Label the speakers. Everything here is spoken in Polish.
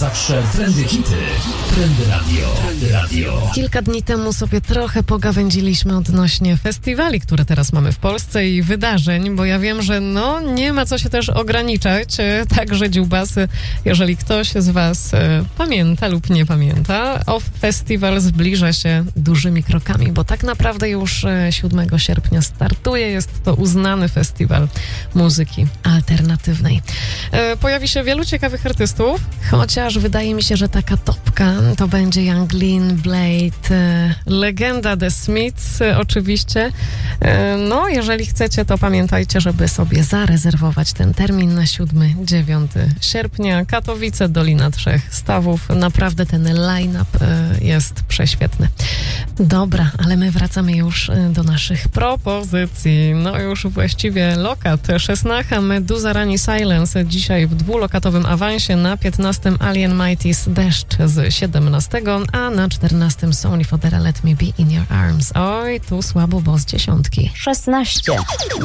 Speaker 1: zawsze trendy hity. Trendy Radio. Trendy Radio.
Speaker 2: Kilka dni temu sobie trochę pogawędziliśmy odnośnie festiwali, które teraz mamy w Polsce i wydarzeń, bo ja wiem, że nie ma co się też ograniczać. Także dziubasy, jeżeli ktoś z was pamięta lub nie pamięta, Off Festival zbliża się dużymi krokami, bo tak naprawdę już 7 sierpnia startuje. Jest to uznany festiwal muzyki alternatywnej. Pojawi się wielu ciekawych artystów, chociaż wydaje mi się, że taka topka to będzie Yung Lean, Blade, legenda The Smiths oczywiście. Jeżeli chcecie, to pamiętajcie, żeby sobie zarezerwować ten termin na 7-9 sierpnia. Katowice, Dolina Trzech Stawów. Naprawdę ten line-up jest prześwietny. Dobra, ale my wracamy już do naszych propozycji. Już właściwie lokat. 16 Meduza Rani Silence dzisiaj w 2-lokatowym awansie, na 15 Alien Mighty's Deszcz z 17, a na 14 Sony Fodera Let Me Be In Your Arms. Oj, tu słabo, bo z 10.
Speaker 3: 16.